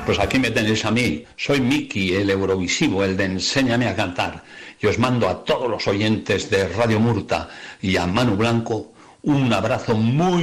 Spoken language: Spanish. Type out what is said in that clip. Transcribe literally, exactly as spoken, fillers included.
Pues aquí me tenéis a mí. Soy Miki, el Eurovisivo, el de Enséñame a cantar. Y os mando a todos los oyentes de Radio Murta y a Manu Blanco un abrazo muy